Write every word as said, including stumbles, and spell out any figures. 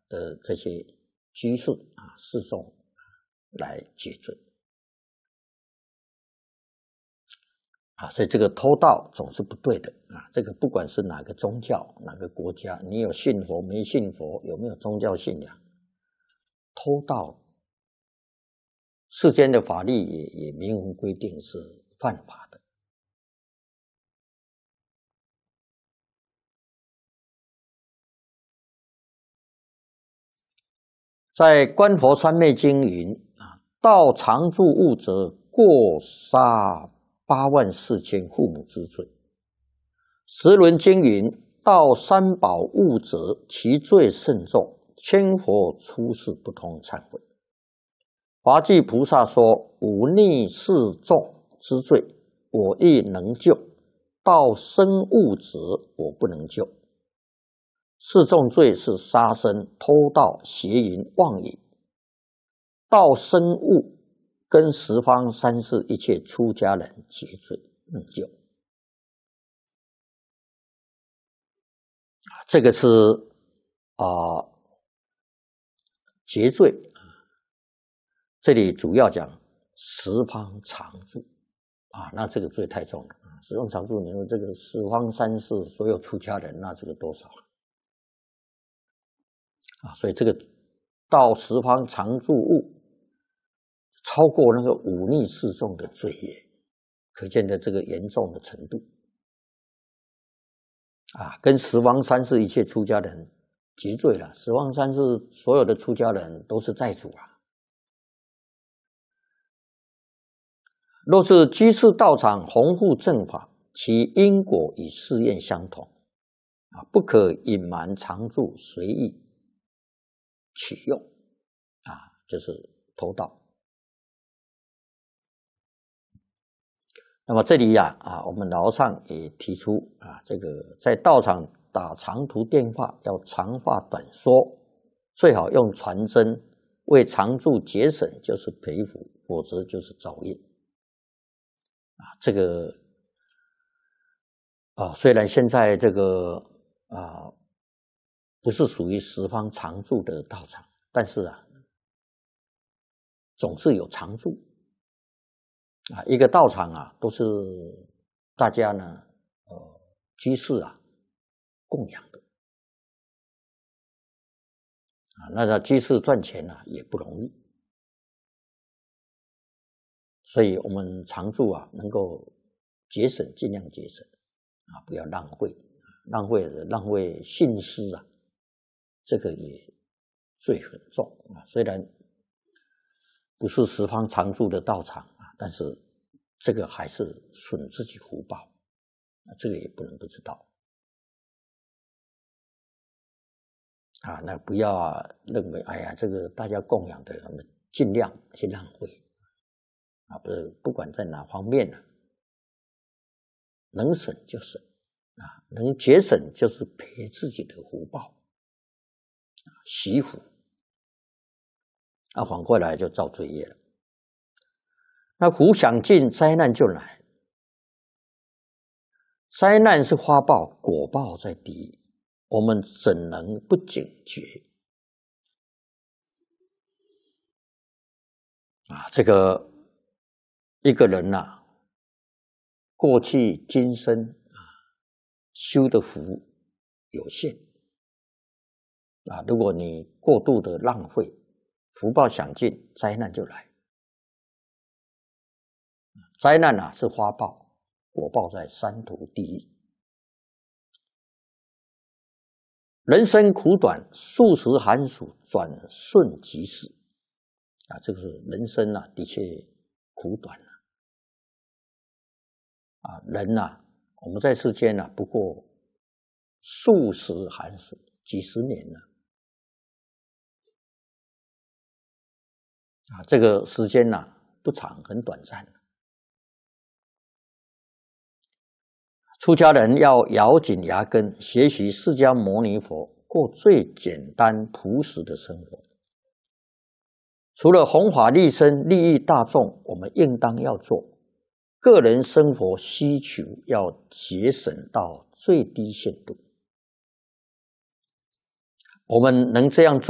的这些居士啊、示众来解罪啊，所以这个偷盗总是不对的啊。这个不管是哪个宗教、哪个国家，你有信佛没信佛，有没有宗教信仰，偷盗，世间的法律也也明文规定是犯法的。在《观佛三昧经》云啊，盗常住物者，过杀八万四千父母之罪。十轮经云，盗三宝物者，其罪甚重，千佛出世不通忏悔。华寂菩萨说：忤逆示众之罪，我亦能救；盗生物者，我不能救。示众罪是杀生、偷盗、邪淫、妄语；盗生物跟十方三世一切出家人结罪，能救。这个是啊、呃、结罪，这里主要讲十方常住啊，那这个罪太重了啊！十方常住，你说这个十方三世所有出家人，那这个多少啊？所以这个到十方常住物，超过那个忤逆示众的罪业，可见的这个严重的程度啊，跟十方三世一切出家人结罪了。十方三世所有的出家人都是债主啊。若是居士道场弘护正法，其因果与誓愿相同啊，不可隐瞒常住，随意取用啊，就是偷盗。那么这里呀 啊, 啊，我们老上也提出啊，这个在道场打长途电话要长话短说，最好用传真，为常住节省就是赔福，否则就是造业。啊，这个啊，虽然现在这个啊不是属于十方常住的道场，但是啊，总是有常住啊。一个道场啊，都是大家呢，呃，居士啊供养的啊。那个居士赚钱呢、啊、也不容易。所以我们常住啊，能够节省，尽量节省啊，不要浪费，浪费浪费信施啊，这个也罪很重啊。虽然不是十方常住的道场啊，但是这个还是损自己福报啊，这个也不能不知道啊。那不要啊认为，哎呀，这个大家供养的，我们尽量去浪费。啊，不是，不管在哪方面呢、啊，能省就省，啊，能节省就是赔自己的福报，啊，惜福，啊，反过来就造罪业了。那福享尽，灾难就来。灾难是花报，果报在地狱，我们怎能不警觉？啊，这个。一个人呐、啊，过去今生啊修的福有限啊，如果你过度的浪费，福报享尽，灾难就来。灾难啊是花报，果报在三途地狱。人生苦短，数十寒暑，转瞬即逝啊，这个是人生啊，的确苦短了。啊，人呐、啊，我们在世间呐、啊，不过数十寒暑，几十年了。啊，这个时间呐、啊、不长，很短暂。出家人要咬紧牙根，学习释迦牟尼佛，过最简单朴实的生活。除了弘法利生、利益大众，我们应当要做。个人生活需求要节省到最低限度，我们能这样做。